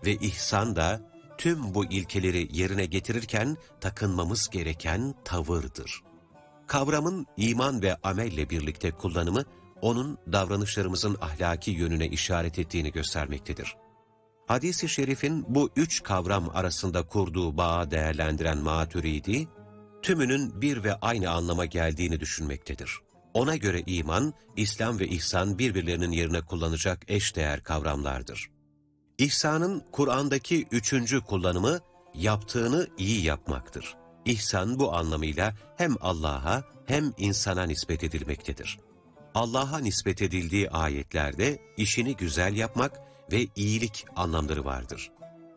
ve ihsan da tüm bu ilkeleri yerine getirirken takınmamız gereken tavırdır. Kavramın iman ve amelle birlikte kullanımı, onun davranışlarımızın ahlaki yönüne işaret ettiğini göstermektedir. Hadis-i şerifin bu üç kavram arasında kurduğu bağı değerlendiren Maturidi, tümünün bir ve aynı anlama geldiğini düşünmektedir. Ona göre iman, İslam ve ihsan birbirlerinin yerine kullanacak eşdeğer kavramlardır. İhsanın Kur'an'daki üçüncü kullanımı, yaptığını iyi yapmaktır. İhsan bu anlamıyla hem Allah'a hem insana nispet edilmektedir. Allah'a nispet edildiği ayetlerde işini güzel yapmak ve iyilik anlamları vardır.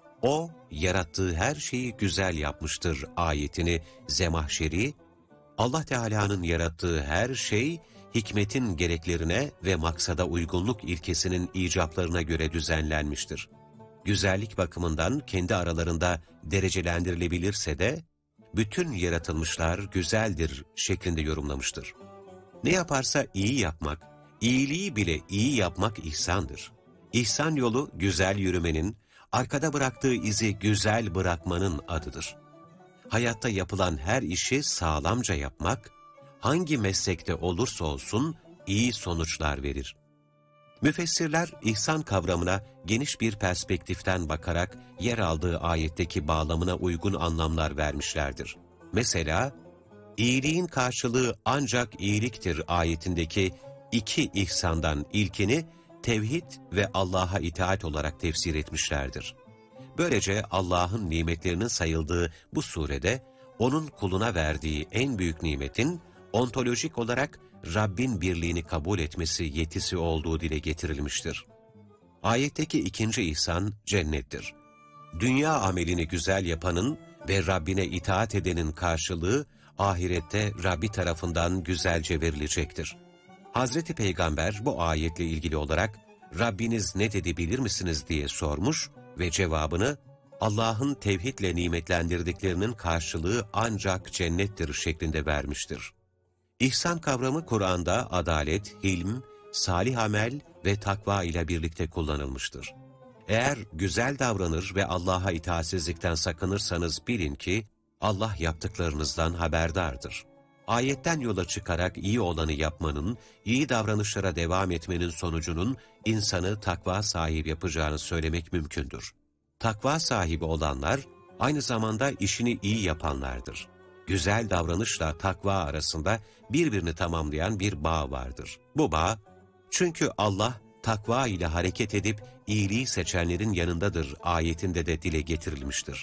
O, yarattığı her şeyi güzel yapmıştır ayetini Zemahşeri, Allah Teala'nın yarattığı her şey, hikmetin gereklerine ve maksada uygunluk ilkesinin icaplarına göre düzenlenmiştir. Güzellik bakımından kendi aralarında derecelendirilebilirse de, bütün yaratılmışlar güzeldir şeklinde yorumlamıştır. Ne yaparsa iyi yapmak, iyiliği bile iyi yapmak ihsandır. İhsan yolu güzel yürümenin, arkada bıraktığı izi güzel bırakmanın adıdır. Hayatta yapılan her işi sağlamca yapmak, hangi meslekte olursa olsun iyi sonuçlar verir. Müfessirler ihsan kavramına geniş bir perspektiften bakarak yer aldığı ayetteki bağlamına uygun anlamlar vermişlerdir. Mesela, iyiliğin karşılığı ancak iyiliktir ayetindeki iki ihsandan ilkini tevhid ve Allah'a itaat olarak tefsir etmişlerdir. Böylece Allah'ın nimetlerinin sayıldığı bu surede, onun kuluna verdiği en büyük nimetin, ontolojik olarak Rabbin birliğini kabul etmesi yetisi olduğu dile getirilmiştir. Ayetteki ikinci ihsan cennettir. Dünya amelini güzel yapanın ve Rabbine itaat edenin karşılığı, ahirette Rabbi tarafından güzelce verilecektir. Hazreti Peygamber bu ayetle ilgili olarak, Rabbiniz ne dedi bilir misiniz diye sormuş ve cevabını, Allah'ın tevhidle nimetlendirdiklerinin karşılığı ancak cennettir şeklinde vermiştir. İhsan kavramı Kur'an'da adalet, hilm, salih amel ve takva ile birlikte kullanılmıştır. Eğer güzel davranır ve Allah'a itaatsizlikten sakınırsanız bilin ki Allah yaptıklarınızdan haberdardır. Ayetten yola çıkarak iyi olanı yapmanın, iyi davranışlara devam etmenin sonucunun insanı takva sahibi yapacağını söylemek mümkündür. Takva sahibi olanlar aynı zamanda işini iyi yapanlardır. Güzel davranışla takva arasında birbirini tamamlayan bir bağ vardır. Bu bağ, çünkü Allah takva ile hareket edip iyiliği seçenlerin yanındadır ayetinde de dile getirilmiştir.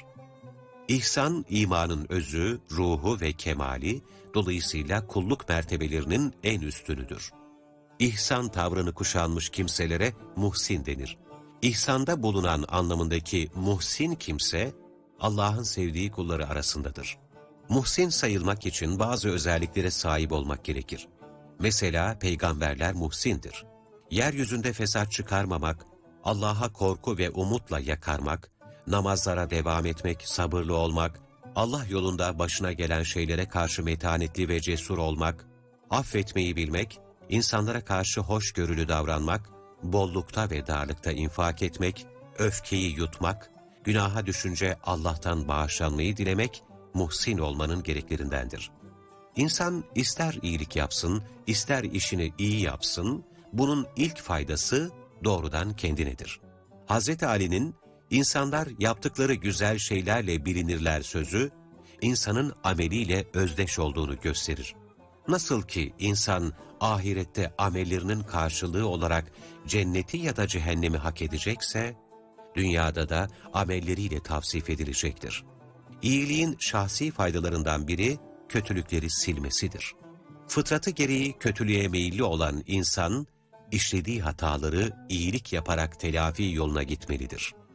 İhsan, imanın özü, ruhu ve kemali, dolayısıyla kulluk mertebelerinin en üstünüdür. İhsan tavrını kuşanmış kimselere muhsin denir. İhsanda bulunan anlamındaki muhsin kimse, Allah'ın sevdiği kulları arasındadır. Muhsin sayılmak için bazı özelliklere sahip olmak gerekir. Mesela peygamberler muhsindir. Yeryüzünde fesat çıkarmamak, Allah'a korku ve umutla yakarmak, namazlara devam etmek, sabırlı olmak, Allah yolunda başına gelen şeylere karşı metanetli ve cesur olmak, affetmeyi bilmek, insanlara karşı hoşgörülü davranmak, bollukta ve darlıkta infak etmek, öfkeyi yutmak, günaha düşünce Allah'tan bağışlanmayı dilemek, muhsin olmanın gereklerindendir. İnsan ister iyilik yapsın, ister işini iyi yapsın, bunun ilk faydası doğrudan kendinedir. Hz. Ali'nin, İnsanlar yaptıkları güzel şeylerle bilinirler sözü, insanın ameliyle özdeş olduğunu gösterir. Nasıl ki insan ahirette amellerinin karşılığı olarak cenneti ya da cehennemi hak edecekse, dünyada da amelleriyle tavsif edilecektir. İyiliğin şahsi faydalarından biri, kötülükleri silmesidir. Fıtratı gereği kötülüğe meyilli olan insan, işlediği hataları iyilik yaparak telafi yoluna gitmelidir.